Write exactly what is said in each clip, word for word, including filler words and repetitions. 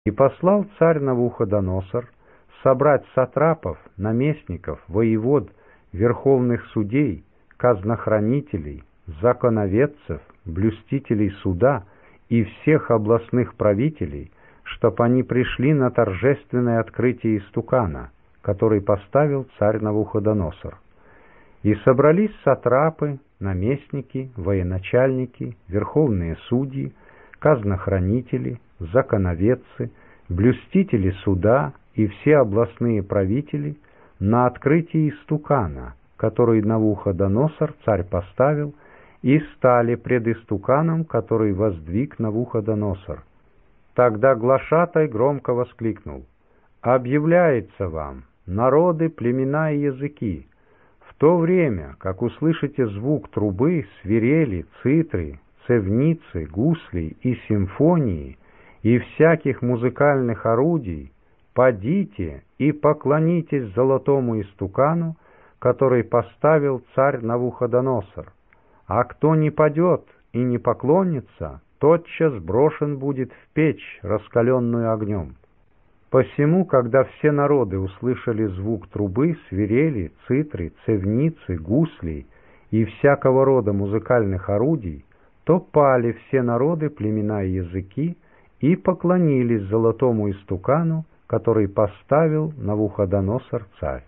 И послал царь Навуходоносор собрать сатрапов, наместников, воевод, верховных судей, казнохранителей, законоведцев, блюстителей суда и всех областных правителей, чтоб они пришли на торжественное открытие истукана, который поставил царь Навуходоносор. И собрались сатрапы, наместники, военачальники, верховные судьи, казнохранители, законоведцы, блюстители суда и все областные правители на открытии истукана, который Навуходоносор царь поставил, и стали пред истуканом, который воздвиг Навуходоносор. Тогда глашатай громко воскликнул: «Объявляется вам, народы, племена и языки, в то время, как услышите звук трубы, свирели, цитры, цевницы, гуслей и симфонии и всяких музыкальных орудий, подите и поклонитесь золотому истукану, который поставил царь Навуходоносор. А кто не падет и не поклонится, тотчас брошен будет в печь, раскаленную огнем». Посему, когда все народы услышали звук трубы, свирели, цитры, цевницы, гуслей и всякого рода музыкальных орудий, то пали все народы, племена и языки и поклонились золотому истукану, который поставил Навуходоносор царь.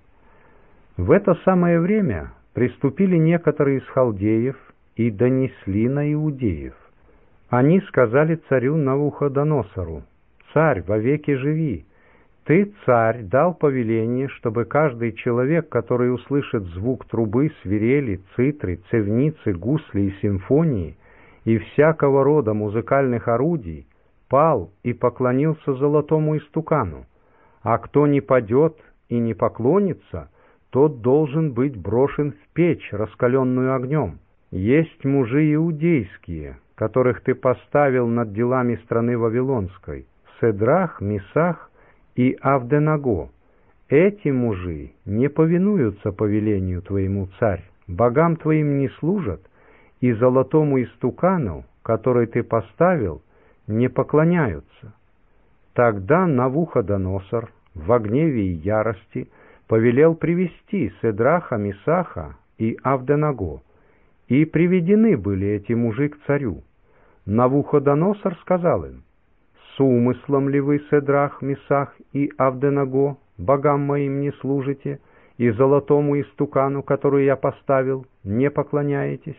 В это самое время приступили некоторые из халдеев и донесли на иудеев. Они сказали царю Навуходоносору: «Царь, вовеки живи! Ты, царь, дал повеление, чтобы каждый человек, который услышит звук трубы, свирели, цитры, цевницы, гусли и симфонии и всякого рода музыкальных орудий, пал и поклонился золотому истукану, а кто не падет и не поклонится, тот должен быть брошен в печь, раскаленную огнем. Есть мужи иудейские, которых ты поставил над делами страны Вавилонской, Седрах, Месах и Авденаго. Эти мужи не повинуются повелению твоему, царь, богам твоим не служат, и золотому истукану, который ты поставил, не поклоняются». Тогда Навуходоносор в гневе и ярости повелел привести Седраха, Месаха и Авденаго, и приведены были эти мужи к царю. Навуходоносор сказал им: «С умыслом ли вы, Седрах, Месах и Авденаго, богам моим не служите, и золотому истукану, который я поставил, не поклоняетесь?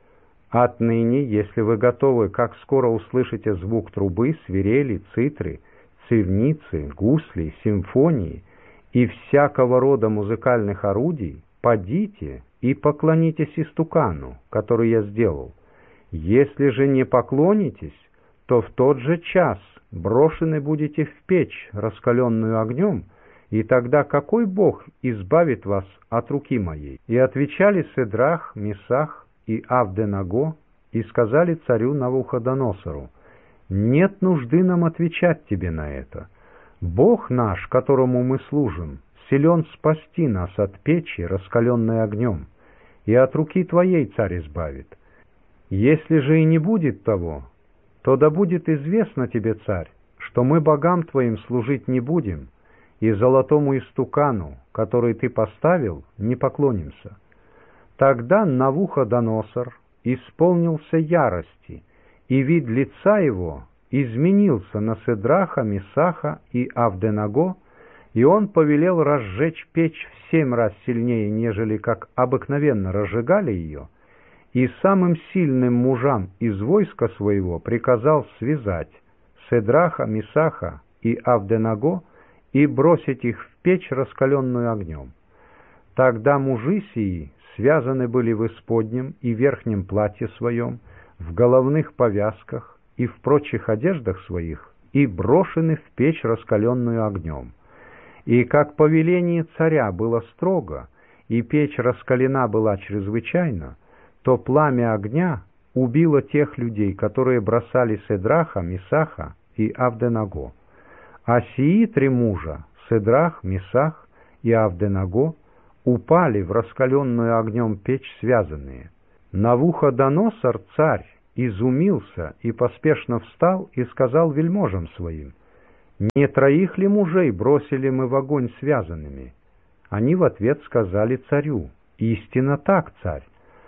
Отныне, если вы готовы, как скоро услышите звук трубы, свирели, цитры, цевницы, гусли, симфонии и всякого рода музыкальных орудий, подите и поклонитесь истукану, который я сделал. Если же не поклонитесь, то в тот же час брошены будете в печь, раскаленную огнем, и тогда какой Бог избавит вас от руки моей?» И отвечали Седрах, Месах и Авденаго, и сказали царю Навуходоносору: «Нет нужды нам отвечать тебе на это. Бог наш, которому мы служим, силен спасти нас от печи, раскаленной огнем, и от руки твоей царь избавит. Если же и не будет того, то да будет известно тебе, царь, что мы богам твоим служить не будем, и золотому истукану, который ты поставил, не поклонимся». Тогда Навуходоносор исполнился ярости, и вид лица его изменился на Седраха, Месаха и Авденаго, и он повелел разжечь печь в семь раз сильнее, нежели как обыкновенно разжигали ее, и самым сильным мужам из войска своего приказал связать Седраха, Месаха и Авденаго и бросить их в печь, раскаленную огнем. Тогда мужи сии связаны были в исподнем и верхнем платье своем, в головных повязках и в прочих одеждах своих, и брошены в печь, раскаленную огнем. И как повеление царя было строго, и печь раскалена была чрезвычайно, то пламя огня убило тех людей, которые бросали Седраха, Месаха и Авденаго. А сии три мужа, Седрах, Месах и Авденаго, упали в раскаленную огнем печь связанные. Навуходоносор, царь, изумился и поспешно встал и сказал вельможам своим: не троих ли мужей бросили мы в огонь связанными? Они в ответ сказали царю: истинно так, царь.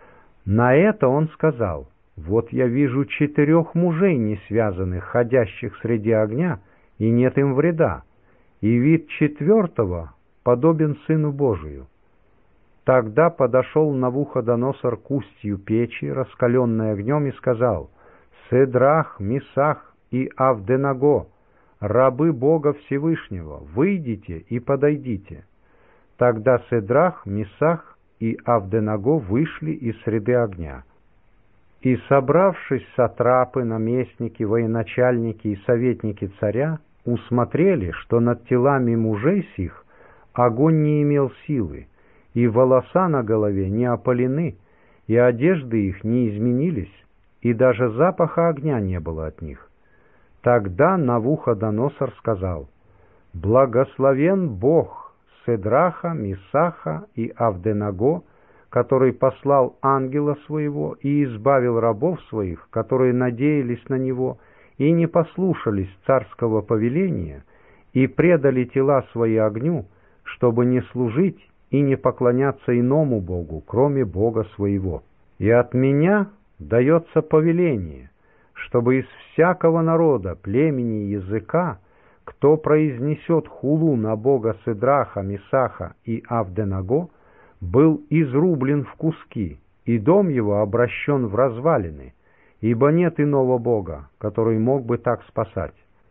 На это он сказал: вот я вижу четырех мужей не связанных, ходящих среди огня, и нет им вреда, и вид четвертого подобен Сыну Божию. Тогда подошел Навуходоносор к устью печи, раскаленной огнем, и сказал: Седрах, Месах и Авденаго, рабы Бога Всевышнего, выйдите и подойдите. Тогда Седрах, Месах и Авденаго вышли из среды огня. И, собравшись сатрапы, наместники, военачальники и советники царя, усмотрели, что над телами мужей сих огонь не имел силы, и волоса на голове не опалены, и одежды их не изменились, и даже запаха огня не было от них. Тогда Навуходоносор сказал: «Благословен Бог Седраха, Месаха и Авденаго, который послал ангела своего и избавил рабов своих, которые надеялись на него и не послушались царского повеления и предали тела свои огню, чтобы не служить и не поклоняться иному Богу, кроме Бога своего. И от меня дается повеление, чтобы из всякого народа, племени и языка, кто произнесет хулу на Бога Седраха, Месаха и Авденаго, был изрублен в куски, и дом его обращен в развалины, ибо нет иного Бога, который мог бы так спасать».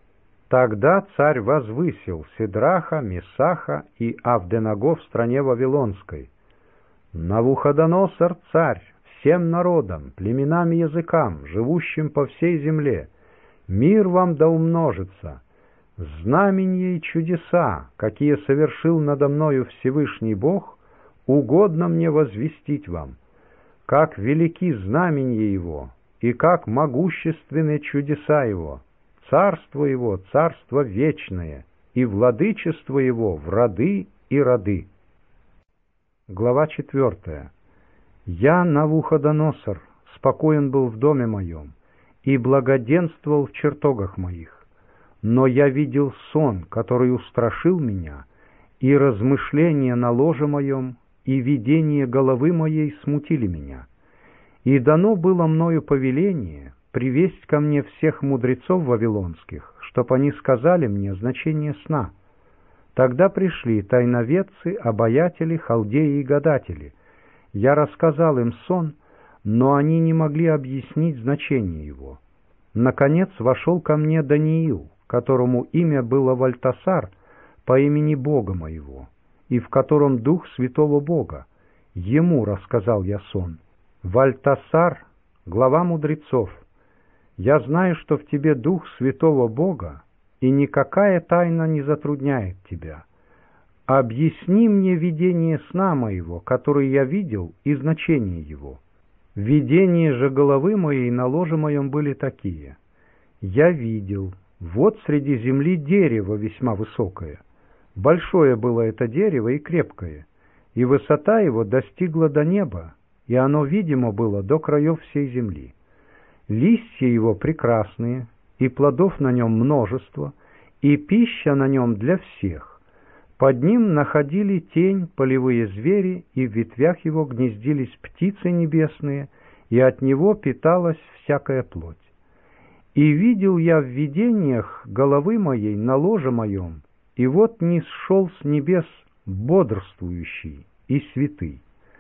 Тогда царь возвысил Седраха, Месаха и Авденаго в стране Вавилонской. «Навуходоносор, царь, всем народам, племенам и языкам, живущим по всей земле, мир вам да умножится. Знамения и чудеса, какие совершил надо мною Всевышний Бог, угодно мне возвестить вам, как велики знамения Его и как могущественны чудеса Его. Царство Его — царство вечное, и владычество Его в роды и роды». Глава четвертая. «Я, Навуходоносор, спокоен был в доме моем и благоденствовал в чертогах моих, но я видел сон, который устрашил меня, и размышления на ложе моем, и видение головы моей смутили меня. И дано было мною повеление привесть ко мне всех мудрецов вавилонских, чтоб они сказали мне значение сна. Тогда пришли тайноведцы, обаятели, халдеи и гадатели. Я рассказал им сон, но они не могли объяснить значение его. Наконец вошел ко мне Даниил, которому имя было Вальтасар, по имени Бога моего, и в котором дух святого Бога. Ему рассказал я сон. Вальтасар, глава мудрецов, я знаю, что в тебе дух святого Бога, и никакая тайна не затрудняет тебя. Объясни мне видение сна моего, который я видел, и значение его. Видения же головы моей на ложе моем были такие. Я видел, вот среди земли дерево весьма высокое. Большое было это дерево и крепкое, и высота его достигла до неба, и оно видимо было до краев всей земли. Листья его прекрасные, и плодов на нем множество, и пища на нем для всех. Под ним находили тень полевые звери, и в ветвях его гнездились птицы небесные, и от него питалась всякая плоть. И видел я в видениях головы моей на ложе моем, и вот нисшел с небес бодрствующий и святый.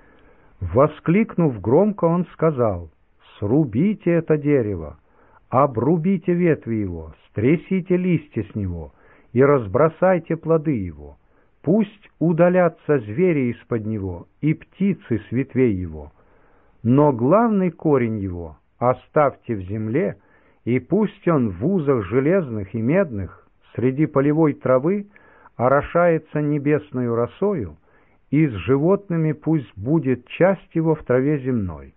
Воскликнув громко, он сказал: «Срубите это дерево, обрубите ветви его, стрясите листья с него и разбросайте плоды его. Пусть удалятся звери из-под него и птицы с ветвей его. Но главный корень его оставьте в земле, и пусть он в узах железных и медных среди полевой травы орошается небесною росою, и с животными пусть будет часть его в траве земной.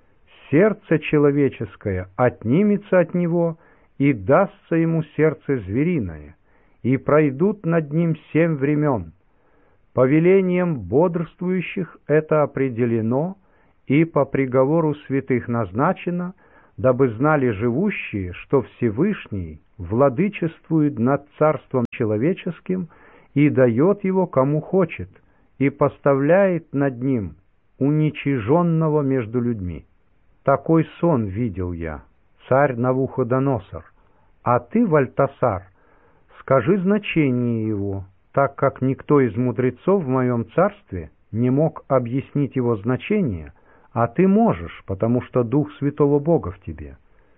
Сердце человеческое отнимется от него, и дастся ему сердце звериное, и пройдут над ним семь времен. Повелением бодрствующих это определено, и по приговору святых назначено, дабы знали живущие, что Всевышний владычествует над царством человеческим и дает его кому хочет, и поставляет над ним уничиженного между людьми. Такой сон видел я, царь Навуходоносор, а ты, Вальтасар, скажи значение его, так как никто из мудрецов в моем царстве не мог объяснить его значение, а ты можешь, потому что Дух Святого Бога в тебе».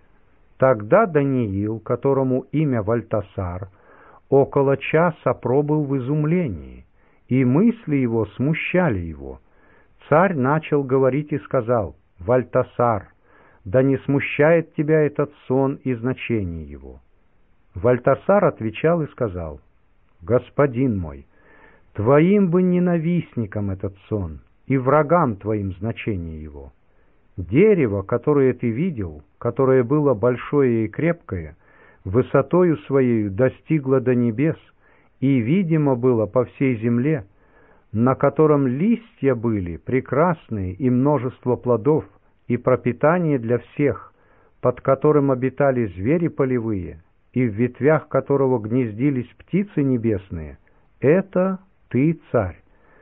Тогда Даниил, которому имя Вальтасар, около часа пробыл в изумлении, и мысли его смущали его. Царь начал говорить и сказал: «Вальтасар, да не смущает тебя этот сон и значение его». Вальтасар отвечал и сказал: «Господин мой, твоим бы ненавистникам этот сон, и врагам твоим значение его. Дерево, которое ты видел, которое было большое и крепкое, высотою своей достигло до небес, и видимо было по всей земле, на котором листья были прекрасные и множество плодов, и пропитание для всех, под которым обитали звери полевые, и в ветвях которого гнездились птицы небесные, это ты, царь,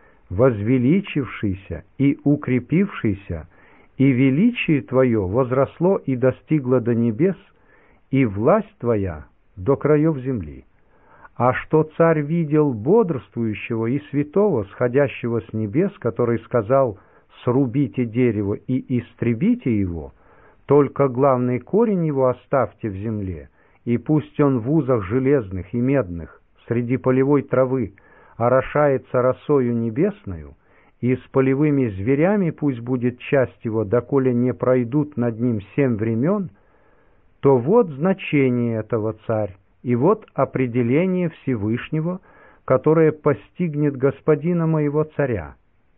возвеличившийся и укрепившийся, и величие твое возросло и достигло до небес, и власть твоя до краев земли. А что царь видел бодрствующего и святого, сходящего с небес, который сказал: «Срубите дерево и истребите его, только главный корень его оставьте в земле, и пусть он в узах железных и медных среди полевой травы орошается росою небесною, и с полевыми зверями пусть будет часть его, доколе не пройдут над ним семь времен», то вот значение этого, царь, и вот определение Всевышнего, которое постигнет господина моего царя.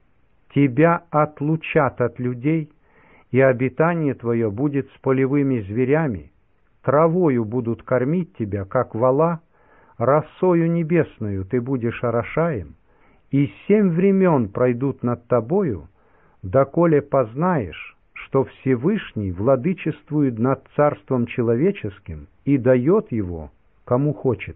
Тебя отлучат от людей, и обитание твое будет с полевыми зверями, травою будут кормить тебя, как вола, росою небесною ты будешь орошаем, и семь времен пройдут над тобою, доколе познаешь, что Всевышний владычествует над царством человеческим и дает его кому хочет.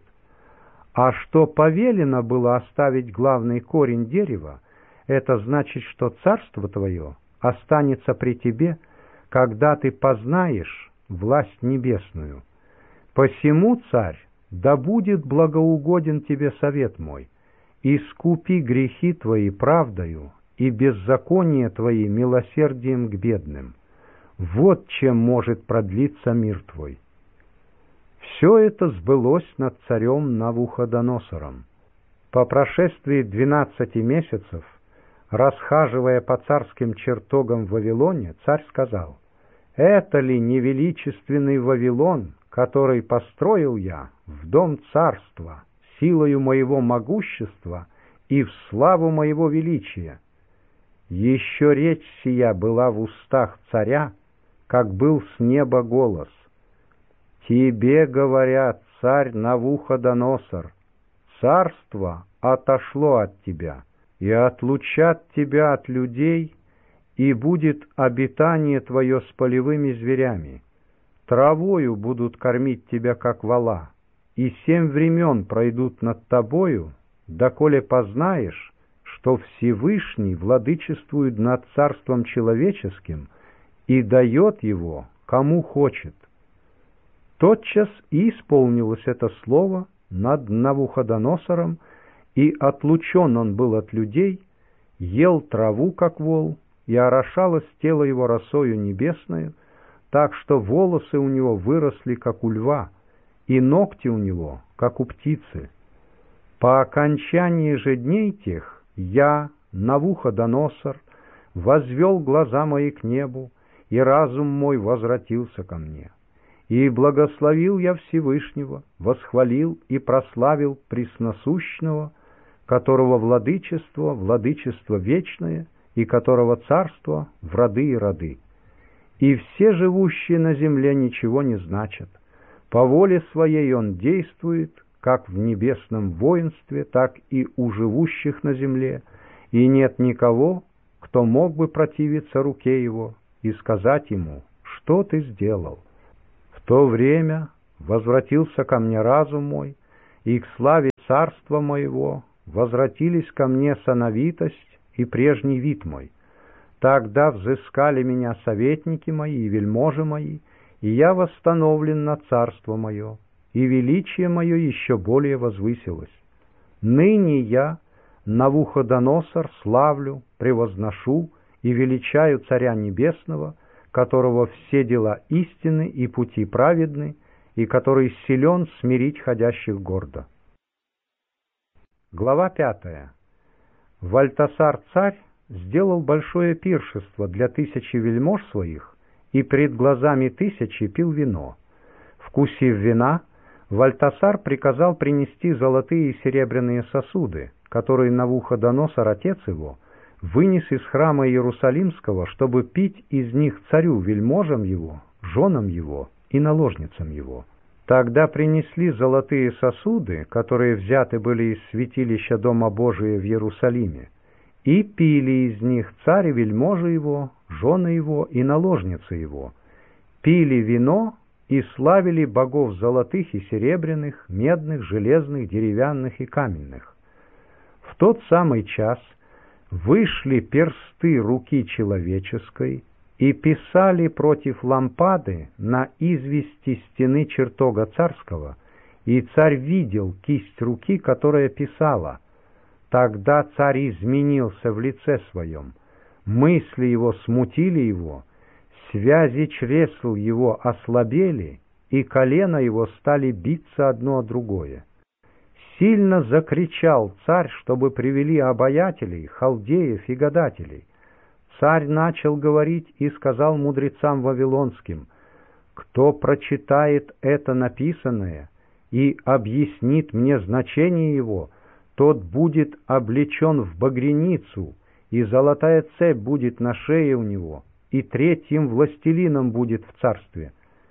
А что повелено было оставить главный корень дерева, это значит, что царство твое останется при тебе, когда ты познаешь власть небесную. Посему, царь, да будет благоугоден тебе совет мой, искупи грехи твои правдою и беззаконие твои милосердием к бедным. Вот чем может продлиться мир твой». Все это сбылось над царем Навуходоносором. По прошествии двенадцати месяцев, расхаживая по царским чертогам в Вавилоне, царь сказал: «Это ли не величественный Вавилон, который построил я в дом царства, силою моего могущества и в славу моего величия?» Еще речь сия была в устах царя, как был с неба голос: «Тебе говорят, царь Навуходоносор, царство отошло от тебя, и отлучат тебя от людей, и будет обитание твое с полевыми зверями. Травою будут кормить тебя, как вола, и семь времен пройдут над тобою, доколе познаешь, что Всевышний владычествует над царством человеческим и дает его кому хочет». Тотчас и исполнилось это слово над Навуходоносором, и отлучен он был от людей, ел траву, как вол, и орошалось тело его росою небесною, так что волосы у него выросли, как у льва, и ногти у него, как у птицы. По окончании же дней тех я, Навуходоносор, возвел глаза мои к небу, и разум мой возвратился ко мне. И благословил я Всевышнего, восхвалил и прославил Пресносущного, которого владычество, владычество вечное, и которого царство в роды и роды. И все живущие на земле ничего не значат. По воле своей он действует, как в небесном воинстве, так и у живущих на земле, и нет никого, кто мог бы противиться руке его и сказать ему: «Что ты сделал?» В то время возвратился ко мне разум мой, и к славе царства моего возвратились ко мне сановитость и прежний вид мой. Тогда взыскали меня советники мои и вельможи мои, и я восстановлен на царство мое, и величие мое еще более возвысилось. Ныне я, Навуходоносор, славлю, превозношу и величаю Царя Небесного, которого все дела истинны и пути праведны, и который силен смирить ходящих гордо. Глава пятая. Вальтасар царь сделал большое пиршество для тысячи вельмож своих, и пред глазами тысячи пил вино. Вкусив вина, Вальтасар приказал принести золотые и серебряные сосуды, которые Навуходоносор, отец его, вынес из храма Иерусалимского, чтобы пить из них царю, вельможам его, женам его и наложницам его. Тогда принесли золотые сосуды, которые взяты были из святилища Дома Божия в Иерусалиме, и пили из них царь и вельможи его, жены его и наложницы его, пили вино и славили богов золотых и серебряных, медных, железных, деревянных и каменных. В тот самый час вышли персты руки человеческой и писали против лампады на извести стены чертога царского, и царь видел кисть руки, которая писала. Тогда царь изменился в лице своем, мысли его смутили его, связи чресл его ослабели, и колена его стали биться одно о другое. Сильно закричал царь, чтобы привели обаятелей, халдеев и гадателей. Царь начал говорить и сказал мудрецам вавилонским: «Кто прочитает это написанное и объяснит мне значение его, тот будет облечен в багряницу, и золотая цепь будет на шее у него, и третьим властелином будет в царстве».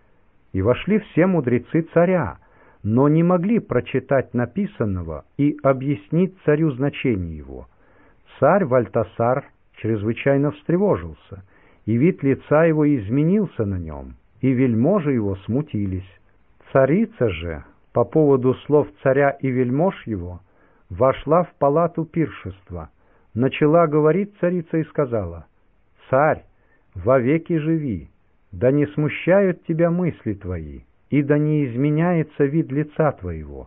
И вошли все мудрецы царя, но не могли прочитать написанного и объяснить царю значение его. Царь Вальтасар чрезвычайно встревожился, и вид лица его изменился на нем, и вельможи его смутились. Царица же, по поводу слов царя и вельмож его, вошла в палату пиршества, начала говорить царица и сказала: «Царь, вовеки живи, да не смущают тебя мысли твои, и да не изменяется вид лица твоего.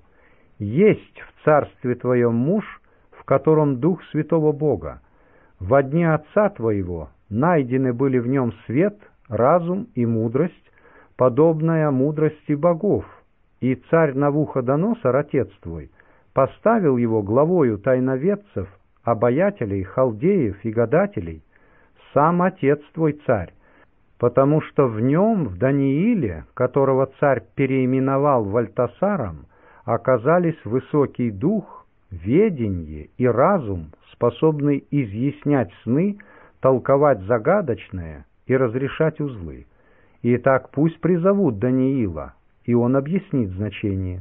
Есть в царстве твоем муж, в котором дух святого Бога. Во дне отца твоего найдены были в нем свет, разум и мудрость, подобная мудрости богов, и царь Навуходоносор, отец твой, поставил его главою тайноведцев, обаятелей, халдеев и гадателей, сам отец твой царь, потому что в нем, в Данииле, которого царь переименовал Вальтасаром, оказались высокий дух, веденье и разум, способный изъяснять сны, толковать загадочное и разрешать узлы. Итак, пусть призовут Даниила, и он объяснит значение».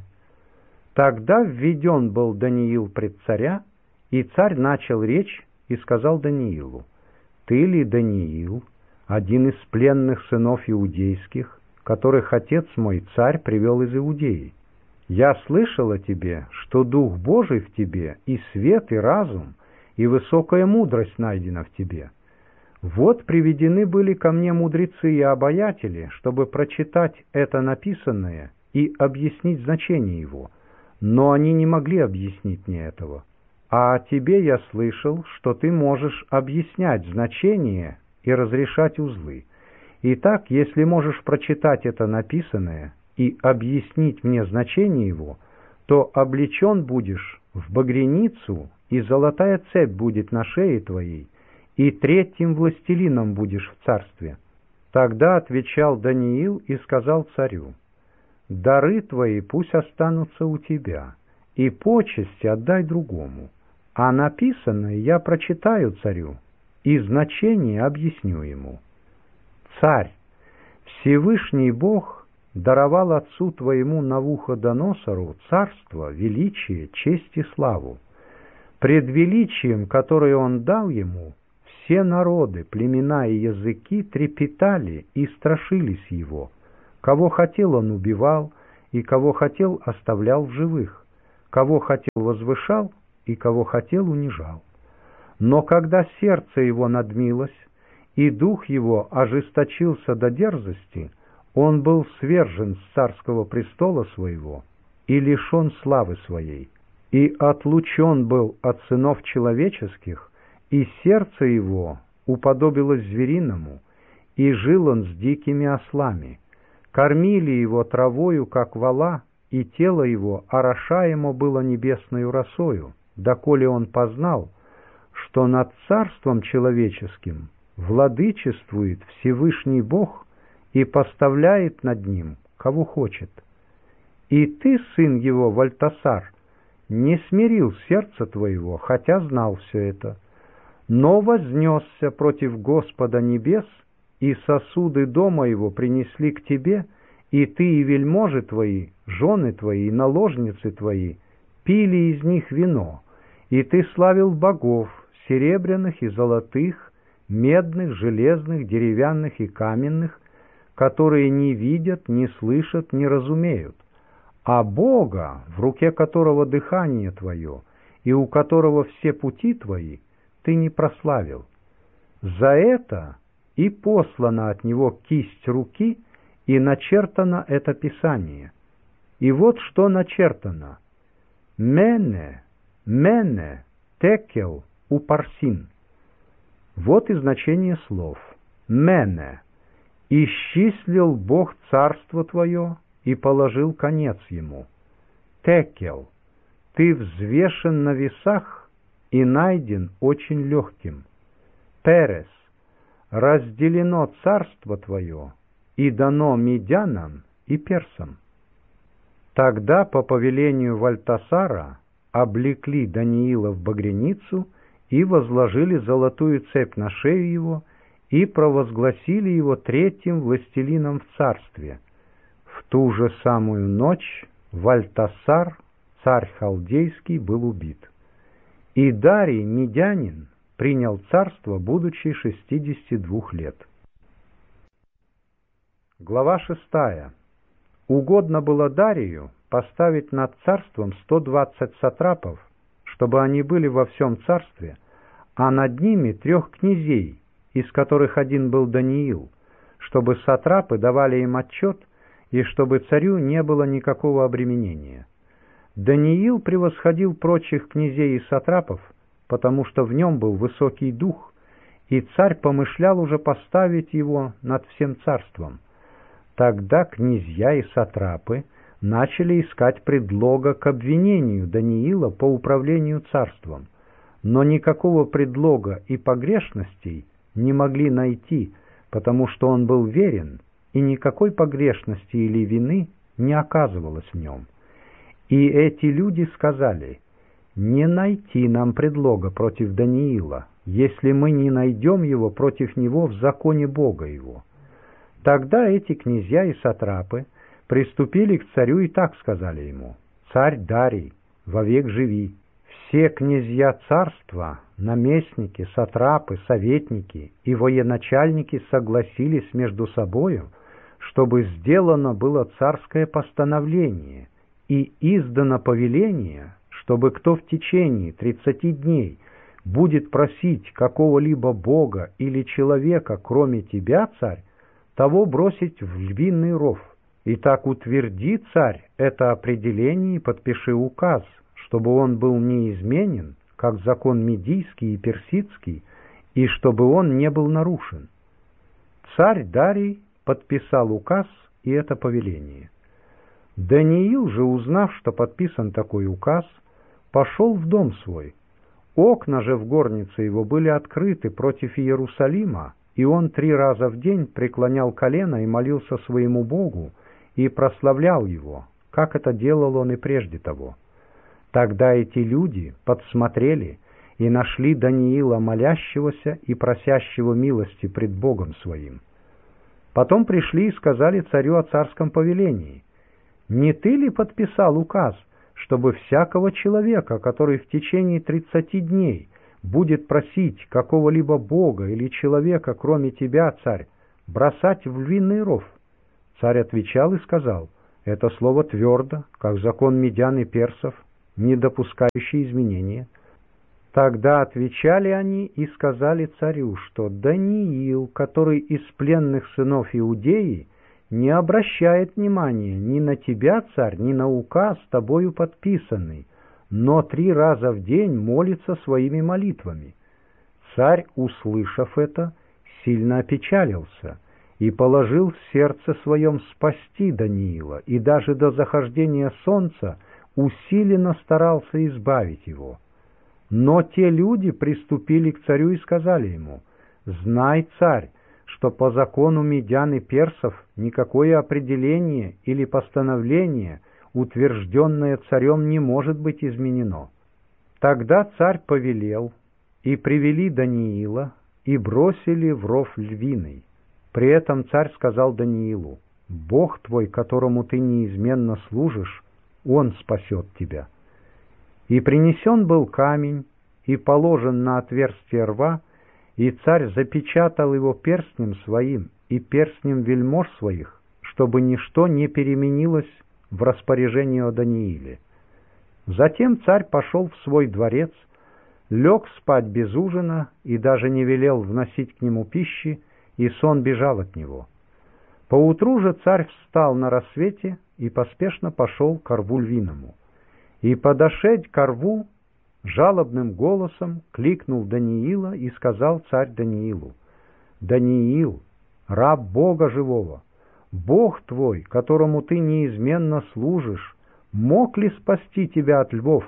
Тогда введен был Даниил пред царя, и царь начал речь и сказал Даниилу: «Ты ли Даниил, один из пленных сынов иудейских, которых отец мой царь привел из Иудеи? Я слышал о тебе, что Дух Божий в тебе, и свет, и разум, и высокая мудрость найдена в тебе. Вот приведены были ко мне мудрецы и обаятели, чтобы прочитать это написанное и объяснить значение его, но они не могли объяснить мне этого. А о тебе я слышал, что ты можешь объяснять значение и разрешать узлы. Итак, если можешь прочитать это написанное и объяснить мне значение его, то облечен будешь в багряницу, и золотая цепь будет на шее твоей, и третьим властелином будешь в царстве». Тогда отвечал Даниил и сказал царю: «Дары твои пусть останутся у тебя, и почести отдай другому, а написанное я прочитаю царю, и значение объясню ему. Царь, Всевышний Бог даровал отцу твоему Навуходоносору царство, величие, честь и славу. Пред величием, которое он дал ему, все народы, племена и языки трепетали и страшились его. Кого хотел, он убивал, и кого хотел, оставлял в живых, кого хотел, возвышал, и кого хотел, унижал. Но когда сердце его надмилось, и дух его ожесточился до дерзости, он был свержен с царского престола своего и лишен славы своей, и отлучен был от сынов человеческих, и сердце его уподобилось звериному, и жил он с дикими ослами. Кормили его травою, как вола, и тело его орошаемо было небесною росою, доколе он познал, что над царством человеческим владычествует Всевышний Бог и поставляет над ним, кого хочет. И ты, сын его, Вальтасар, не смирил сердце твоего, хотя знал все это, но вознесся против Господа небес, и сосуды дома его принесли к тебе, и ты и вельможи твои, жены твои и наложницы твои пили из них вино, и ты славил богов, серебряных и золотых, медных, железных, деревянных и каменных, которые не видят, не слышат, не разумеют, а Бога, в руке которого дыхание твое, и у которого все пути твои, ты не прославил. За это и послана от него кисть руки, и начертано это писание. И вот что начертано: «Мене, мене, текел, упарсин». Вот и значение слов. «Мене» — «исчислил Бог царство твое и положил конец ему». «Текел» — «ты взвешен на весах и найден очень легким». «Перес» — «разделено царство твое и дано медянам и персам». Тогда по повелению Вальтасара облекли Даниила в багряницу и возложили золотую цепь на шею его и провозгласили его третьим властелином в царстве. В ту же самую ночь Вальтасар, царь халдейский, был убит. И Дарий, медянин, принял царство, будучи шестидесяти двух лет. Глава шестая. Угодно было Дарию поставить над царством сто двадцать сатрапов, чтобы они были во всем царстве, а над ними трех князей, из которых один был Даниил, чтобы сатрапы давали им отчет, и чтобы царю не было никакого обременения. Даниил превосходил прочих князей и сатрапов, потому что в нем был высокий дух, и царь помышлял уже поставить его над всем царством. Тогда князья и сатрапы начали искать предлога к обвинению Даниила по управлению царством, но никакого предлога и погрешностей не могли найти, потому что он был верен, и никакой погрешности или вины не оказывалось в нем. И эти люди сказали: «Не найти нам предлога против Даниила, если мы не найдем его против него в законе Бога его». Тогда эти князья и сатрапы приступили к царю и так сказали ему: «Царь Дарий, вовек живи! Все князья царства, наместники, сатрапы, советники и военачальники согласились между собою, чтобы сделано было царское постановление и издано повеление, чтобы кто в течение тридцати дней будет просить какого-либо бога или человека, кроме тебя, царь, того бросить в львиный ров. И так утверди, царь, это определение и подпиши указ, чтобы он был неизменен, как закон медийский и персидский, и чтобы он не был нарушен». Царь Дарий подписал указ и это повеление. Даниил же, узнав, что подписан такой указ, пошел в дом свой. Окна же в горнице его были открыты против Иерусалима, и он три раза в день преклонял колено и молился своему Богу, и прославлял его, как это делал он и прежде того. Тогда эти люди подсмотрели и нашли Даниила молящегося и просящего милости пред Богом своим. Потом пришли и сказали царю о царском повелении: «Не ты ли подписал указ, чтобы всякого человека, который в течение тридцати дней будет просить какого-либо бога или человека, кроме тебя, царь, бросать в львиный ров?» Царь отвечал и сказал: Это слово твердо, как закон медян и персов, не допускающий изменения. Тогда отвечали они и сказали царю, что Даниил, который из пленных сынов Иудеи, не обращает внимания ни на тебя, царь, ни на указ тобою подписанный, но три раза в день молится своими молитвами. Царь, услышав это, сильно опечалился и положил в сердце своем спасти Даниила, и даже до захождения солнца усиленно старался избавить его. Но те люди приступили к царю и сказали ему: «Знай, царь, что по закону медян и персов никакое определение или постановление, утвержденное царем, не может быть изменено». Тогда царь повелел, и привели Даниила, и бросили в ров львиный. При этом царь сказал Даниилу: «Бог твой, которому ты неизменно служишь, Он спасет тебя». И принесен был камень, и положен на отверстие рва, и царь запечатал его перстнем своим и перстнем вельмож своих, чтобы ничто не переменилось в распоряжении о Данииле. Затем царь пошел в свой дворец, лег спать без ужина и даже не велел вносить к нему пищи, и сон бежал от него. Поутру же царь встал на рассвете и поспешно пошел к рву львиному. И, подошедь ко рву, жалобным голосом кликнул Даниила, и сказал царь Даниилу: «Даниил, раб Бога живого, Бог твой, которому ты неизменно служишь, мог ли спасти тебя от львов?»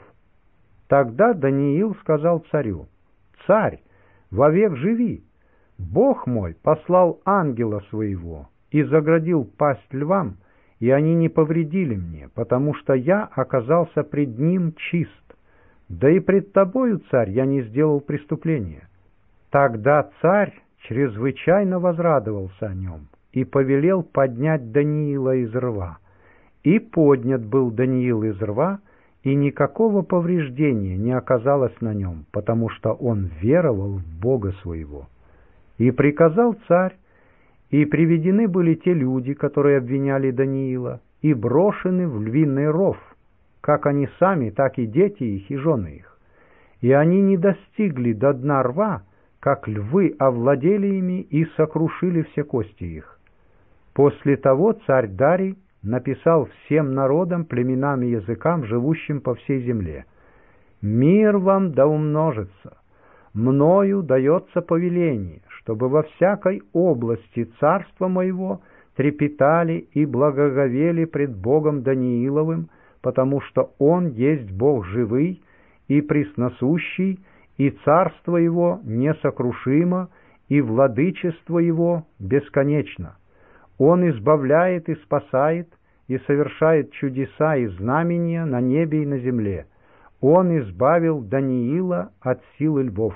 Тогда Даниил сказал царю: «Царь, вовек живи! Бог мой послал ангела своего и заградил пасть львам, и они не повредили мне, потому что я оказался пред ним чист. Да и пред тобою, царь, я не сделал преступления». Тогда царь чрезвычайно возрадовался о нем и повелел поднять Даниила из рва. И поднят был Даниил из рва, и никакого повреждения не оказалось на нем, потому что он веровал в Бога своего. И приказал царь, и приведены были те люди, которые обвиняли Даниила, и брошены в львиный ров, как они сами, так и дети их и жены их. И они не достигли до дна рва, как львы овладели ими и сокрушили все кости их. После того царь Дарий написал всем народам, племенам и языкам, живущим по всей земле: «Мир вам да умножится. Мною дается повеление, чтобы во всякой области царства моего трепетали и благоговели пред Богом Данииловым, потому что Он есть Бог живый и пресносущий, и царство Его несокрушимо, и владычество Его бесконечно. Он избавляет и спасает, и совершает чудеса и знамения на небе и на земле. Он избавил Даниила от силы львов».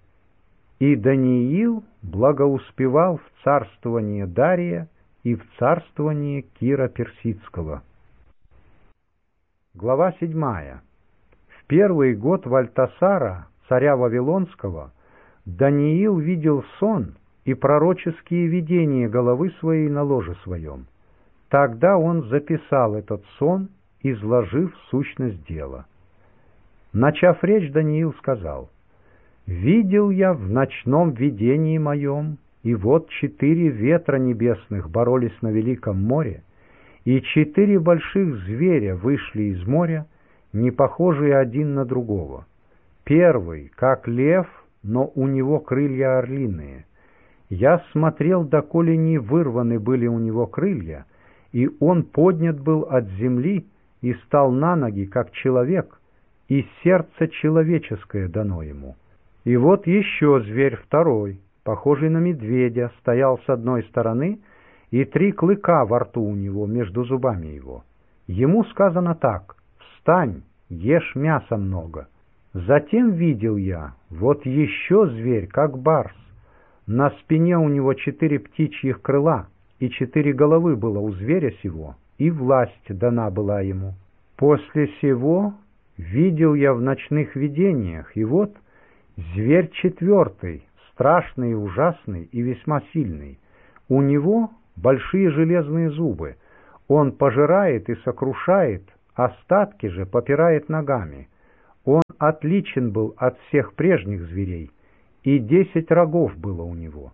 И Даниил благоуспевал в царствовании Дария и в царствовании Кира Персидского. Глава седьмая. В первый год Вальтасара, царя Вавилонского, Даниил видел сон и пророческие видения головы своей на ложе своем. Тогда он записал этот сон, изложив сущность дела. Начав речь, Даниил сказал: «Видел я в ночном видении моем, и вот четыре ветра небесных боролись на великом море, и четыре больших зверя вышли из моря, не похожие один на другого. Первый, как лев, но у него крылья орлиные. Я смотрел, доколе не вырваны были у него крылья, и он поднят был от земли и стал на ноги, как человек, и сердце человеческое дано ему. И вот еще зверь второй, похожий на медведя, стоял с одной стороны, и три клыка во рту у него между зубами его. Ему сказано так: «Встань, ешь мяса много». Затем видел я, вот еще зверь, как барс. На спине у него четыре птичьих крыла, и четыре головы было у зверя сего, и власть дана была ему. После сего видел я в ночных видениях, и вот зверь четвертый, страшный и ужасный и весьма сильный. У него большие железные зубы. Он пожирает и сокрушает, остатки же попирает ногами. Он отличен был от всех прежних зверей, и десять рогов было у него.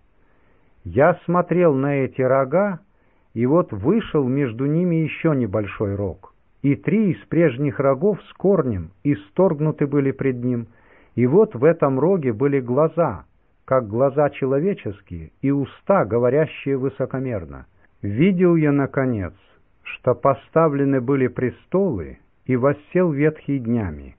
Я смотрел на эти рога, и вот вышел между ними еще небольшой рог, и три из прежних рогов с корнем исторгнуты были пред ним, и вот в этом роге были глаза, как глаза человеческие, и уста, говорящие высокомерно. Видел я, наконец, что поставлены были престолы, и воссел ветхий днями.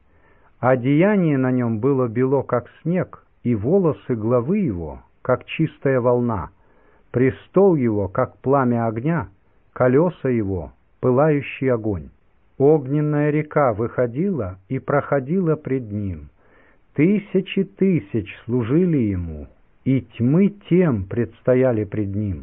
Одеяние на нем было бело, как снег, и волосы главы его, как чистая волна. Престол его, как пламя огня, колеса его, пылающий огонь. Огненная река выходила и проходила пред ним. Тысячи тысяч служили ему, и тьмы тем предстояли пред ним.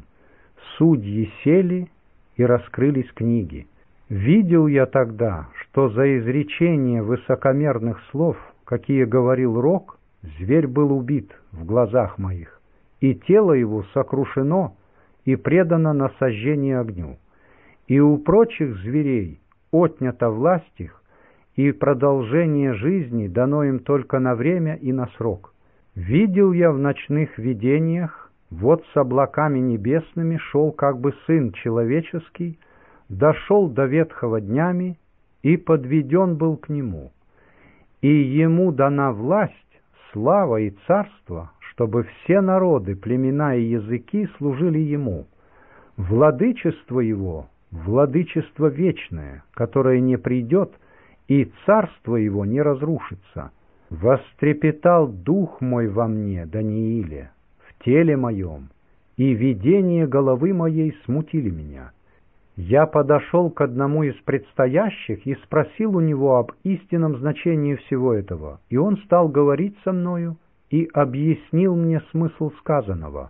Судьи сели, и раскрылись книги. Видел я тогда, что за изречение высокомерных слов, какие говорил рог, зверь был убит в глазах моих, и тело его сокрушено и предано на сожжение огню. И у прочих зверей отнята власть их, и продолжение жизни дано им только на время и на срок. Видел я в ночных видениях, вот с облаками небесными шел как бы Сын Человеческий, дошел до ветхого днями и подведен был к Нему. И Ему дана власть, слава и царство, чтобы все народы, племена и языки служили Ему. Владычество Его — владычество вечное, которое не придет, и царство Его не разрушится. Вострепетал дух мой во мне, Данииле, в теле моем, и видение головы моей смутили меня. Я подошел к одному из предстоящих и спросил у него об истинном значении всего этого, и он стал говорить со мною и объяснил мне смысл сказанного.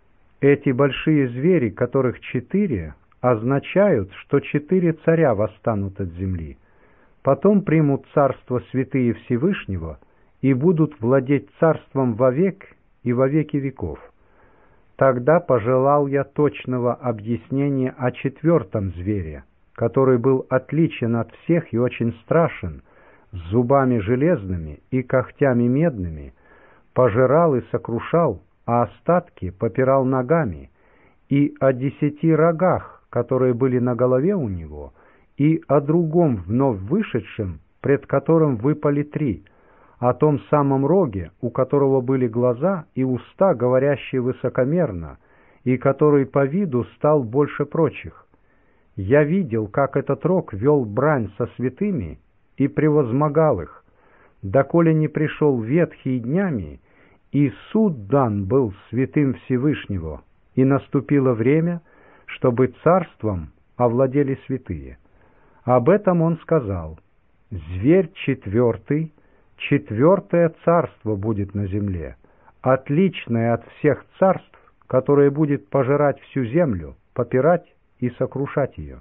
Эти большие звери, которых четыре, означают, что четыре царя восстанут от земли. Потом примут царство святые Всевышнего и будут владеть царством вовек и во веки веков. Тогда пожелал я точного объяснения о четвертом звере, который был отличен от всех и очень страшен, с зубами железными и когтями медными, пожирал и сокрушал, а остатки попирал ногами, и о десяти рогах, которые были на голове у него, и о другом вновь вышедшем, пред которым выпали три, о том самом роге, у которого были глаза и уста, говорящие высокомерно, и который по виду стал больше прочих. Я видел, как этот рог вел брань со святыми и превозмогал их, доколе не пришел ветхий днями, и суд дан был святым Всевышнего, и наступило время, чтобы царством овладели святые. Об этом он сказал: «Зверь четвертый, четвертое царство будет на земле, отличное от всех царств, которое будет пожирать всю землю, попирать и сокрушать ее.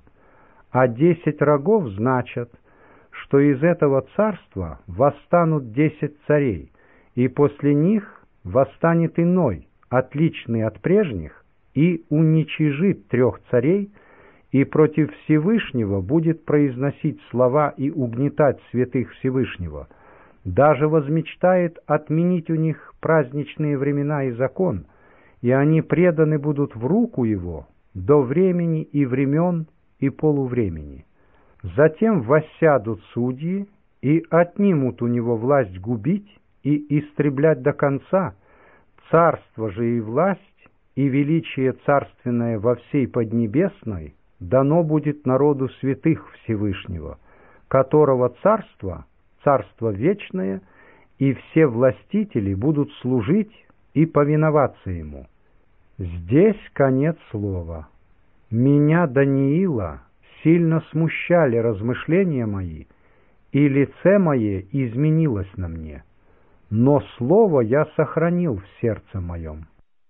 А десять рогов значат, что из этого царства восстанут десять царей, и после них восстанет иной, отличный от прежних, и уничижит трех царей, и против Всевышнего будет произносить слова и угнетать святых Всевышнего, даже возмечтает отменить у них праздничные времена и закон, и они преданы будут в руку его до времени и времен и полувремени. Затем воссядут судьи и отнимут у него власть губить и истреблять до конца, царство же и власть, и величие царственное во всей Поднебесной дано будет народу святых Всевышнего, которого царство, царство вечное, и все властители будут служить и повиноваться ему». Здесь конец слова. Меня, Даниила, сильно смущали размышления мои, и лице мое изменилось на мне, но слово я сохранил в сердце моем.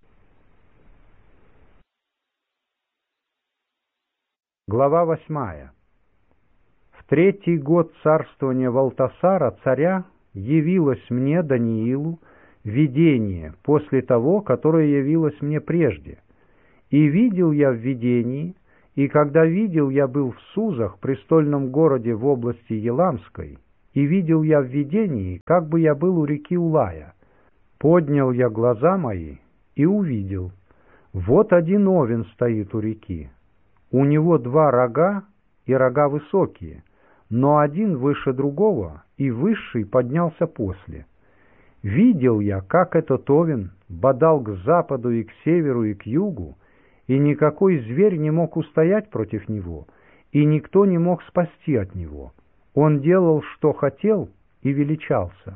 Глава восьмая. В третий год царствования Валтасара, царя, явилось мне, Даниилу, видение после того, которое явилось мне прежде. И видел я в видении, И когда видел я был в Сузах, престольном городе в области Еламской, и видел я в видении, как бы я был у реки Улая, поднял я глаза мои и увидел, вот один овен стоит у реки, у него два рога, и рога высокие, но один выше другого, и высший поднялся после. Видел я, как этот овен бодал к западу и к северу и к югу, и никакой зверь не мог устоять против него, и никто не мог спасти от него. Он делал, что хотел, и величался.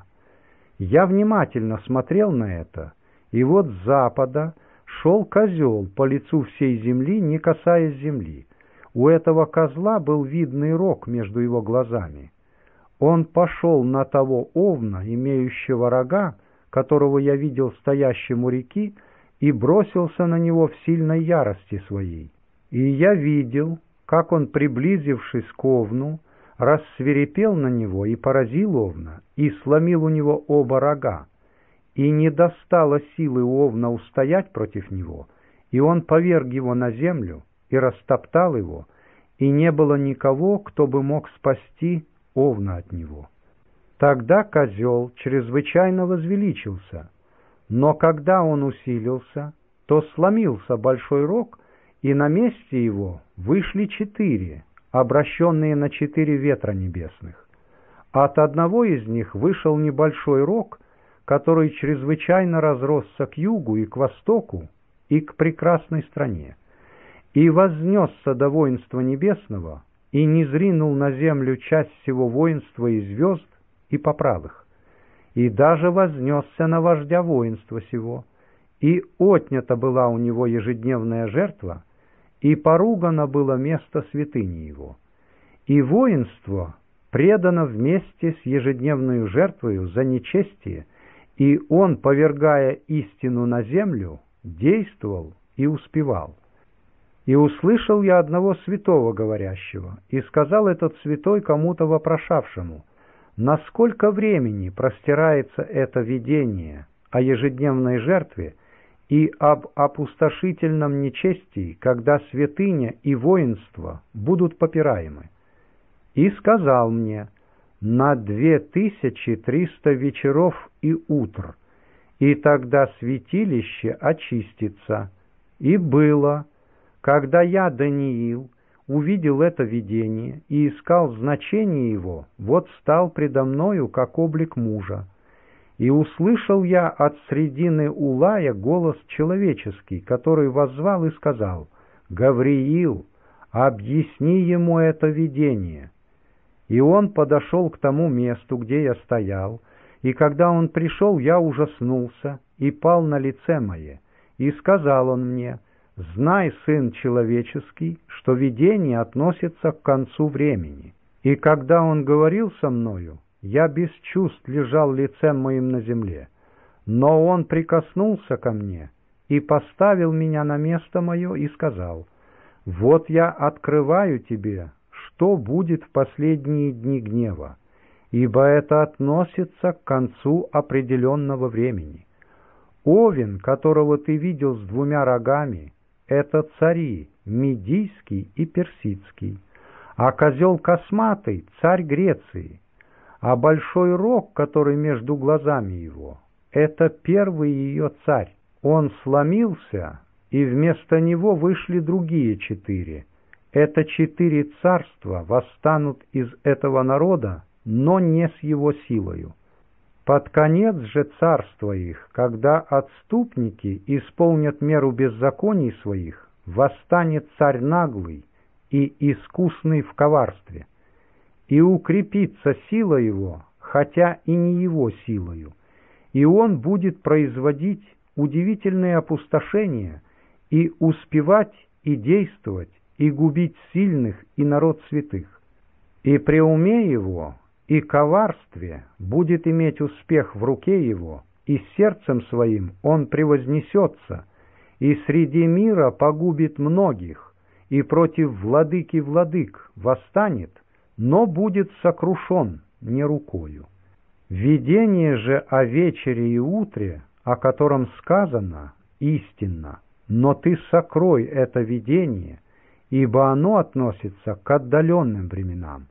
Я внимательно смотрел на это, и вот с запада шел козел по лицу всей земли, не касаясь земли. У этого козла был видный рог между его глазами. Он пошел на того овна, имеющего рога, которого я видел стоящим у реки, и бросился на него в сильной ярости своей. И я видел, как он, приблизившись к овну, рассвирепел на него и поразил овна, и сломил у него оба рога. И не достало силы у овна устоять против него, и он поверг его на землю и растоптал его, и не было никого, кто бы мог спасти овна от него. Тогда козел чрезвычайно возвеличился, но когда он усилился, то сломился большой рог, и на месте его вышли четыре, обращенные на четыре ветра небесных. От одного из них вышел небольшой рог, который чрезвычайно разросся к югу и к востоку, и к прекрасной стране, и вознесся до воинства небесного, и низринул на землю часть всего воинства и звезд, и поправ их, и даже вознесся на вождя воинства сего, и отнята была у него ежедневная жертва, и поругано было место святыни его, и воинство предано вместе с ежедневной жертвою за нечестие, и он, повергая истину на землю, действовал и успевал. И услышал я одного святого говорящего, и сказал этот святой кому-то вопрошавшему, насколько времени простирается это видение о ежедневной жертве и об опустошительном нечестии, когда святыня и воинство будут попираемы. И сказал мне, на две тысячи триста вечеров и утр, и тогда святилище очистится. И было, когда я, Даниил, увидел это видение и искал значение его, вот стал предо мною, как облик мужа. И услышал я от средины Улая голос человеческий, который воззвал и сказал, «Гавриил, объясни ему это видение». И он подошел к тому месту, где я стоял, и когда он пришел, я ужаснулся и пал на лице мое, и сказал он мне, «Знай, сын человеческий, что видение относится к концу времени». И когда он говорил со мною, я без чувств лежал лицем моим на земле, но он прикоснулся ко мне и поставил меня на место мое и сказал, «Вот я открываю тебе, что будет в последние дни гнева, ибо это относится к концу определенного времени. Овен, которого ты видел с двумя рогами, это цари Медийский и Персидский, а козел косматый — царь Греции, а большой рог, который между глазами его, это первый ее царь. Он сломился, и вместо него вышли другие четыре. Это четыре царства восстанут из этого народа, но не с его силою. Под конец же царства их, когда отступники исполнят меру беззаконий своих, восстанет царь наглый и искусный в коварстве, и укрепится сила его, хотя и не его силою, и он будет производить удивительные опустошения и успевать и действовать, и губить сильных и народ святых. И при уме его и коварстве будет иметь успех в руке его, и сердцем своим он превознесется, и среди мира погубит многих, и против владыки владык восстанет, но будет сокрушен не рукою. Видение же о вечере и утре, о котором сказано, истинно, но ты сокрой это видение, ибо оно относится к отдаленным временам.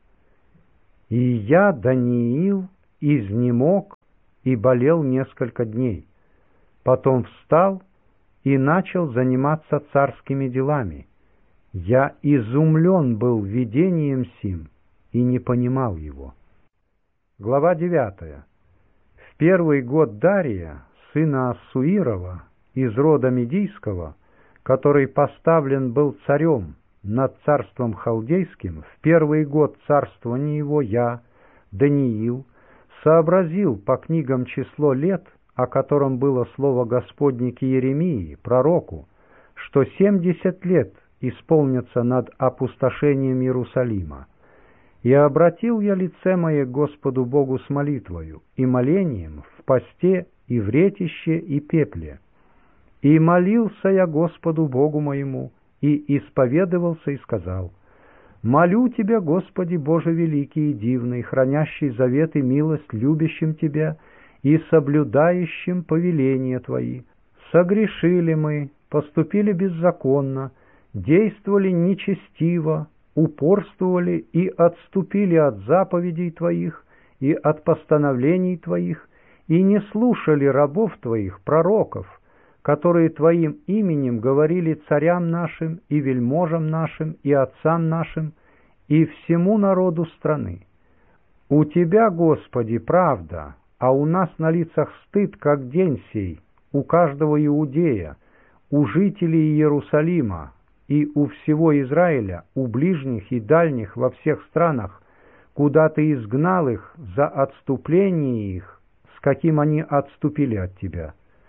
И я, Даниил, изнемог и болел несколько дней. Потом встал и начал заниматься царскими делами. Я изумлен был видением сим и не понимал его. Глава девятая. В первый год Дария, сына Ассуирова, из рода Медийского, который поставлен был царем над царством халдейским, в первый год царствования его я, Даниил, сообразил по книгам число лет, о котором было слово Господне к Иеремии, пророку, что семьдесят лет исполнится над опустошением Иерусалима. И обратил я лице мое к Господу Богу с молитвою и молением в посте и в ретище и пепле. И молился я Господу Богу моему, и исповедовался и сказал: «Молю Тебя, Господи Боже великий и дивный, хранящий завет и милость любящим Тебя и соблюдающим повеления Твои. Согрешили мы, поступили беззаконно, действовали нечестиво, упорствовали и отступили от заповедей Твоих и от постановлений Твоих, и не слушали рабов Твоих, пророков, которые Твоим именем говорили царям нашим и вельможам нашим и отцам нашим и всему народу страны. У Тебя, Господи, правда, а у нас на лицах стыд, как день сей, у каждого иудея, у жителей Иерусалима и у всего Израиля, у ближних и дальних во всех странах, куда Ты изгнал их за отступление их, с каким они отступили от Тебя.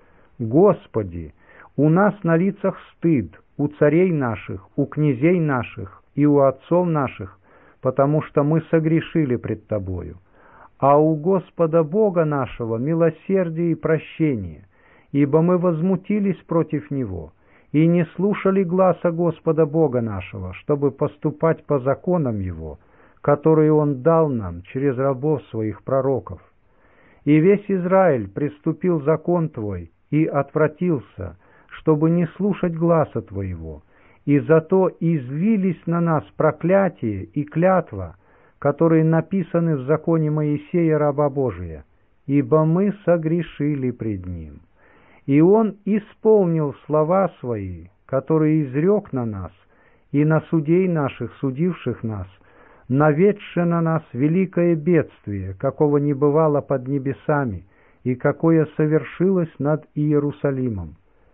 Господи, у нас на лицах стыд, у царей наших, у князей наших и у отцов наших, потому что мы согрешили пред Тобою. А у Господа Бога нашего милосердие и прощение, ибо мы возмутились против Него и не слушали гласа Господа Бога нашего, чтобы поступать по законам Его, которые Он дал нам через рабов Своих пророков. И весь Израиль приступил закон Твой и отвратился, чтобы не слушать гласа Твоего, и зато излились на нас проклятие и клятва, которые написаны в законе Моисея, раба Божия, ибо мы согрешили пред Ним. И Он исполнил слова Свои, которые изрек на нас, и на судей наших, судивших нас, наведши на нас великое бедствие, какого не бывало под небесами, и какое совершилось над Иерусалимом.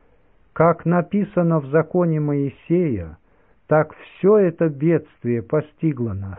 Как написано в законе Моисея, так все это бедствие постигло нас.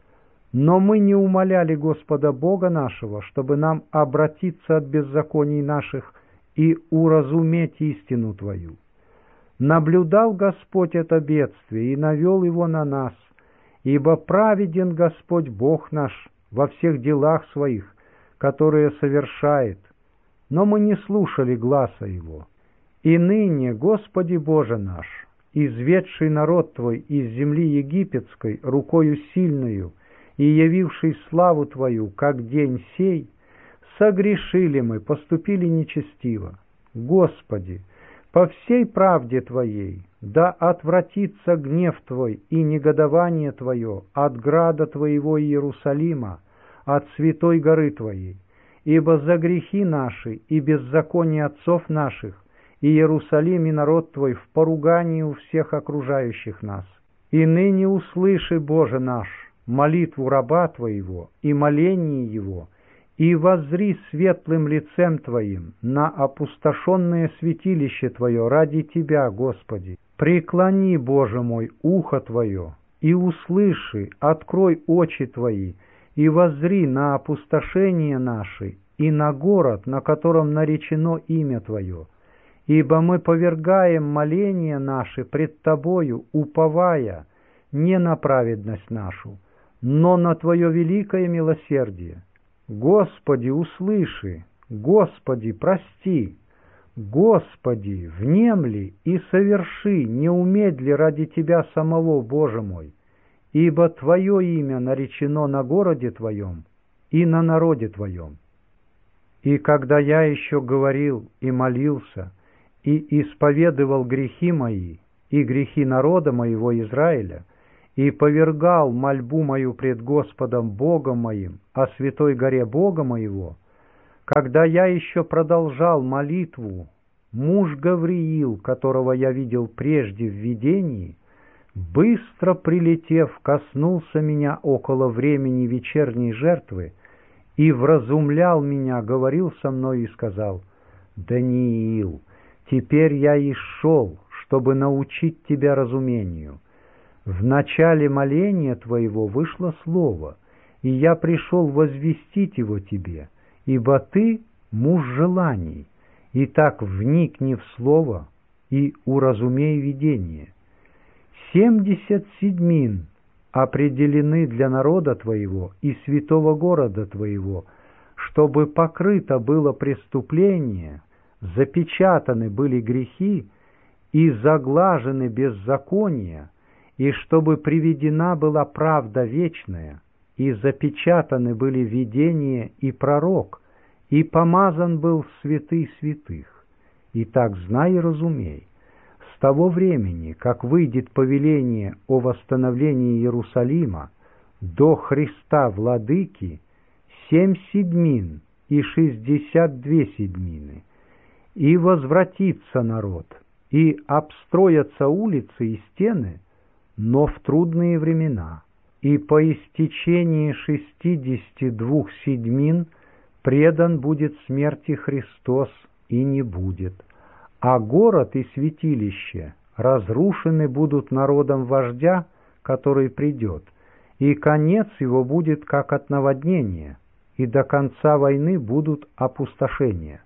Но мы не умоляли Господа Бога нашего, чтобы нам обратиться от беззаконий наших и уразуметь истину Твою. Наблюдал Господь это бедствие и навел его на нас, ибо праведен Господь Бог наш во всех делах Своих, которые совершает, но мы не слушали гласа Его. И ныне, Господи Боже наш, изведший народ Твой из земли египетской рукою сильную и явивший славу Твою, как день сей, согрешили мы, поступили нечестиво. Господи, по всей правде Твоей, да отвратится гнев Твой и негодование Твое от града Твоего Иерусалима, от святой горы Твоей, ибо за грехи наши и беззаконие отцов наших Иерусалим и народ Твой в поругании у всех окружающих нас. И ныне услыши, Боже наш, молитву раба Твоего и моление его, и воззри светлым лицем Твоим на опустошенное святилище Твое ради Тебя, Господи. Преклони, Боже мой, ухо Твое, и услыши, открой очи Твои, и воззри на опустошение наши и на город, на котором наречено имя Твое. Ибо мы повергаем моления наши пред Тобою, уповая не на праведность нашу, но на Твое великое милосердие. Господи, услыши, Господи, прости, Господи, внемли и соверши, не умедли ради Тебя самого, Боже мой, ибо Твое имя наречено на городе Твоем и на народе Твоем. И когда я еще говорил и молился, и исповедовал грехи мои, и грехи народа моего Израиля, и повергал мольбу мою пред Господом Богом моим о святой горе Бога моего, когда я еще продолжал молитву, муж Гавриил, которого я видел прежде в видении, быстро прилетев, коснулся меня около времени вечерней жертвы и вразумлял меня, говорил со мной и сказал: «Даниил, теперь я и шел, чтобы научить тебя разумению. В начале моления твоего вышло слово, и я пришел возвестить его тебе, ибо ты муж желаний. Итак, вникни в слово и уразумей видение. Семьдесят седьмин определены для народа твоего и святого города твоего, чтобы покрыто было преступление, запечатаны были грехи и заглажены беззакония, и чтобы приведена была правда вечная, и запечатаны были видение и пророк, и помазан был святый святых. Итак, знай и разумей, с того времени, как выйдет повеление о восстановлении Иерусалима до Христа Владыки, семь седьмин и шестьдесят две седьмины, и возвратится народ, и обстроятся улицы и стены, но в трудные времена, и по истечении шестидесяти двух седьмин предан будет смерти Христос и не будет, а город и святилище разрушены будут народом вождя, который придет, и конец его будет как от наводнения, и до конца войны будут опустошения.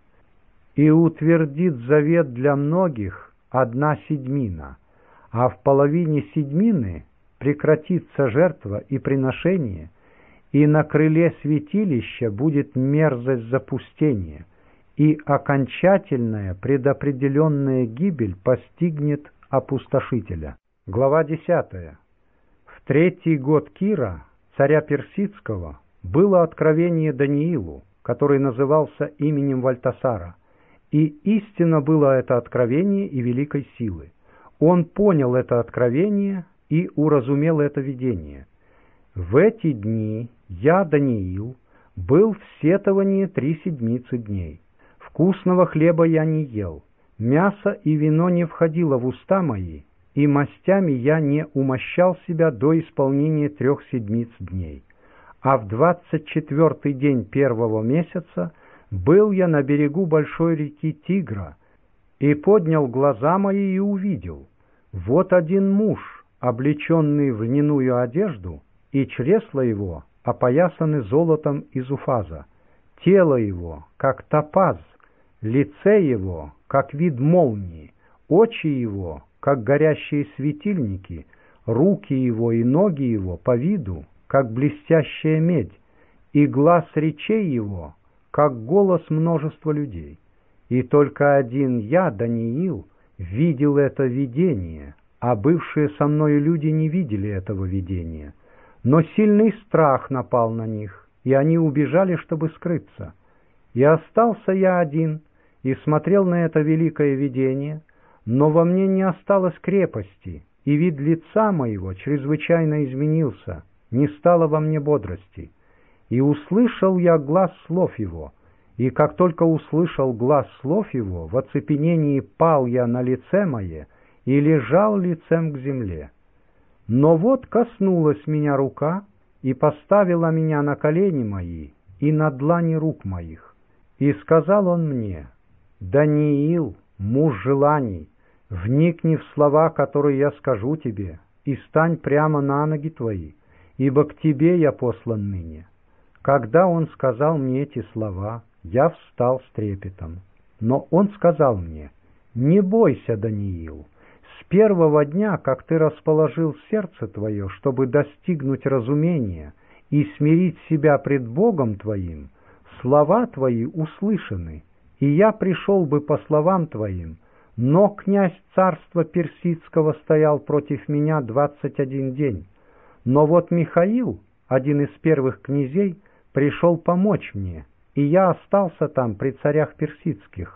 И утвердит завет для многих одна седьмина, а в половине седьмины прекратится жертва и приношение, и на крыле святилища будет мерзость запустения, и окончательная предопределенная гибель постигнет опустошителя. Глава десятая. В третий год Кира, царя Персидского, было откровение Даниилу, который назывался именем Вальтасара, и истинно было это откровение и великой силы. Он понял это откровение и уразумел это видение. В эти дни я, Даниил, был в сетовании три седмицы дней. Вкусного хлеба я не ел, мясо и вино не входило в уста мои, и мастями я не умощал себя до исполнения трех седмиц дней. А в двадцать четвертый день первого месяца был я на берегу большой реки Тигра, и поднял глаза мои и увидел: вот один муж, облеченный в льняную одежду, и чресла его опоясаны золотом из Уфаза, тело его, как топаз, лице его, как вид молнии, очи его, как горящие светильники, руки его и ноги его по виду, как блестящая медь, и глаз речей его, как голос множества людей. И только один я, Даниил, видел это видение, а бывшие со мною люди не видели этого видения. Но сильный страх напал на них, и они убежали, чтобы скрыться. И остался я один, и смотрел на это великое видение, но во мне не осталось крепости, и вид лица моего чрезвычайно изменился, не стало во мне бодрости. И услышал я глас слов его, и как только услышал глас слов его, в оцепенении пал я на лице мое и лежал лицем к земле. Но вот коснулась меня рука и поставила меня на колени мои и на длани рук моих. И сказал он мне: «Даниил, муж желаний, вникни в слова, которые я скажу тебе, и стань прямо на ноги твои, ибо к тебе я послан ныне». Когда он сказал мне эти слова, я встал с трепетом. Но он сказал мне: «Не бойся, Даниил, с первого дня, как ты расположил сердце твое, чтобы достигнуть разумения и смирить себя пред Богом твоим, слова твои услышаны, и я пришел бы по словам твоим, но князь царства Персидского стоял против меня двадцать один день. Но вот Михаил, один из первых князей, пришел помочь мне, и я остался там при царях персидских,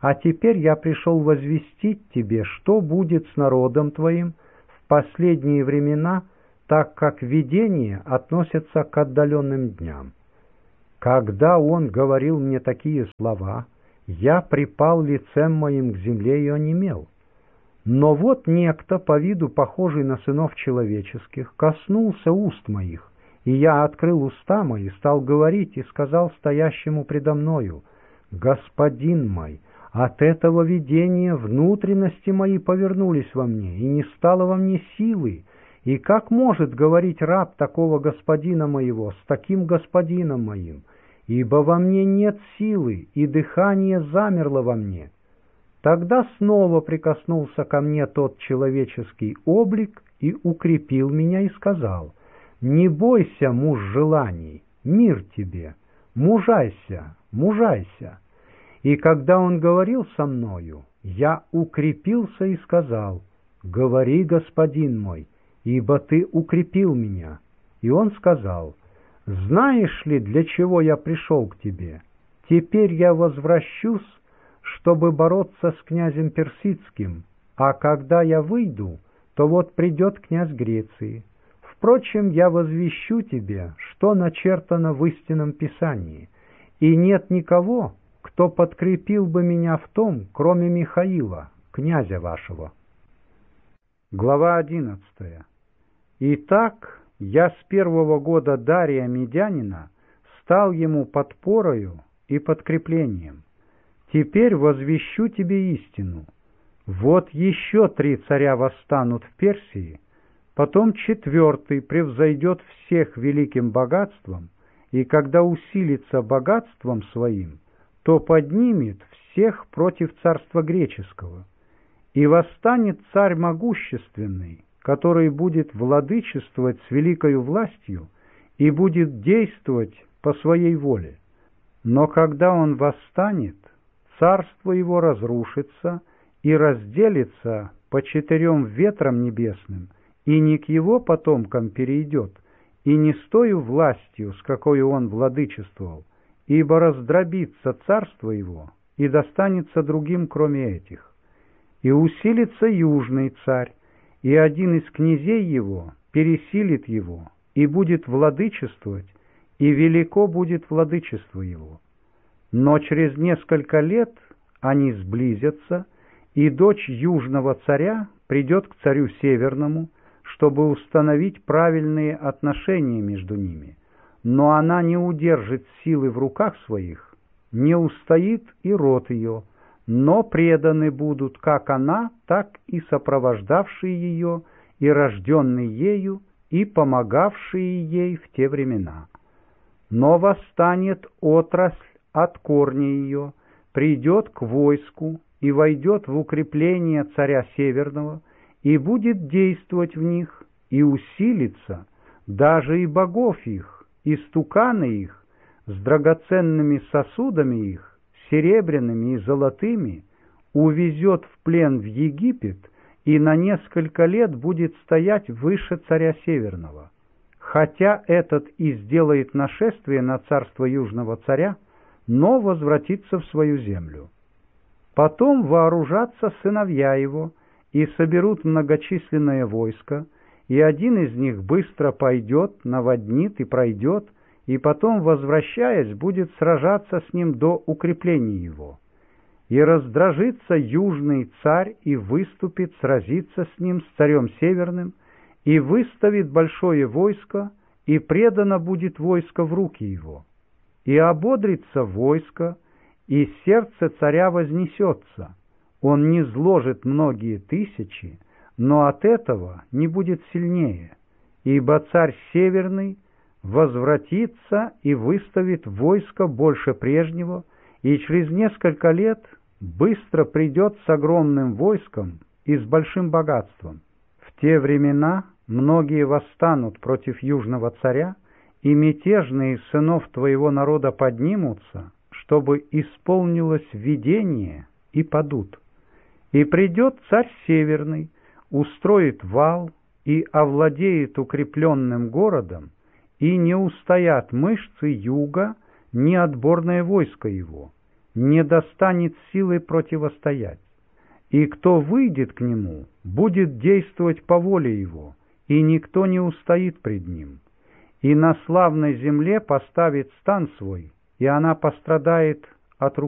А теперь я пришел возвестить тебе, что будет с народом твоим в последние времена, так как видения относятся к отдаленным дням. Когда он говорил мне такие слова, я припал лицем моим к земле и онемел. Но вот некто, по виду похожий на сынов человеческих, коснулся уст моих, и я открыл уста мои, стал говорить и сказал стоящему предо мною: «Господин мой, от этого видения внутренности мои повернулись во мне, и не стало во мне силы. И как может говорить раб такого господина моего с таким господином моим? Ибо во мне нет силы, и дыхание замерло во мне». Тогда снова прикоснулся ко мне тот человеческий облик и укрепил меня и сказал: «Не бойся, муж желаний, мир тебе, мужайся, мужайся». И когда он говорил со мною, я укрепился и сказал: «Говори, господин мой, ибо ты укрепил меня». И он сказал: «Знаешь ли, для чего я пришел к тебе? Теперь я возвращусь, чтобы бороться с князем Персидским, а когда я выйду, то вот придет князь Греции. Впрочем, я возвещу тебе, что начертано в истинном Писании, и нет никого, кто подкрепил бы меня в том, кроме Михаила, князя вашего». Глава одиннадцатая. «Итак, я с первого года Дария Медянина стал ему подпорою и подкреплением. Теперь возвещу тебе истину. Вот еще три царя восстанут в Персии, потом четвертый превзойдет всех великим богатством, и когда усилится богатством своим, то поднимет всех против царства греческого. И восстанет царь могущественный, который будет владычествовать с великою властью и будет действовать по своей воле. Но когда он восстанет, царство его разрушится и разделится по четырем ветрам небесным, и не к его потомкам перейдет, и не с тою властью, с какой он владычествовал, ибо раздробится царство его и достанется другим, кроме этих. И усилится южный царь, и один из князей его пересилит его, и будет владычествовать, и велико будет владычество его. Но через несколько лет они сблизятся, и дочь южного царя придет к царю северному, чтобы установить правильные отношения между ними. Но она не удержит силы в руках своих, не устоит и род ее, но преданы будут как она, так и сопровождавшие ее, и рожденные ею, и помогавшие ей в те времена. Но восстанет отрасль от корня ее, придет к войску и войдет в укрепление царя Северного, и будет действовать в них, и усилится, даже и богов их, и стуканы их, с драгоценными сосудами их, серебряными и золотыми, увезет в плен в Египет, и на несколько лет будет стоять выше царя Северного. Хотя этот и сделает нашествие на царство южного царя, но возвратится в свою землю. Потом вооружатся сыновья его и соберут многочисленное войско, и один из них быстро пойдет, наводнит и пройдет, и потом, возвращаясь, будет сражаться с ним до укрепления его. И раздражится южный царь и выступит сразиться с ним, с царем северным, и выставит большое войско, и предано будет войско в руки его. И ободрится войско, и сердце царя вознесется. Он не зложит многие тысячи, но от этого не будет сильнее, ибо царь северный возвратится и выставит войско больше прежнего, и через несколько лет быстро придет с огромным войском и с большим богатством. В те времена многие восстанут против южного царя, и мятежные сынов твоего народа поднимутся, чтобы исполнилось видение, и падут. И придет царь северный, устроит вал и овладеет укрепленным городом, и не устоят мышцы юга, ни отборное войско его. не достанет силы противостоять. И кто выйдет к нему, будет действовать по воле его, и никто не устоит пред ним. И на славной земле поставит стан свой, и она пострадает от руки